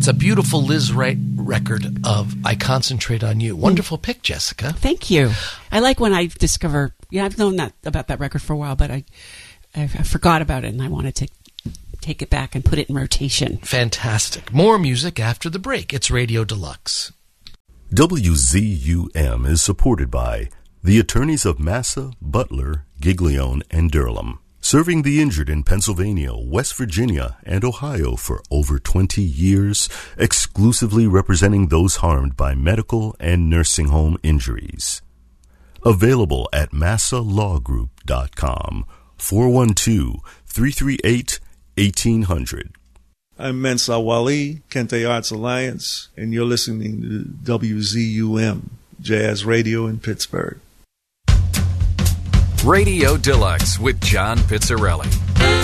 That's a beautiful Liz Wright record of I Concentrate on You. Wonderful pick, Jessica. Thank you. I like when I discover, I've known about that record for a while, but I forgot about it, and I wanted to take it back and put it in rotation. Fantastic. More music after the break. It's Radio Deluxe. WZUM is supported by the attorneys of Massa, Butler, Giglione, and Durham, serving the injured in Pennsylvania, West Virginia, and Ohio for over 20 years, exclusively representing those harmed by medical and nursing home injuries. Available at massalawgroup.com, 412-338-1800. I'm Mensah Wali, Kente Arts Alliance, and you're listening to WZUM, Jazz Radio in Pittsburgh. Radio Deluxe with John Pizzarelli.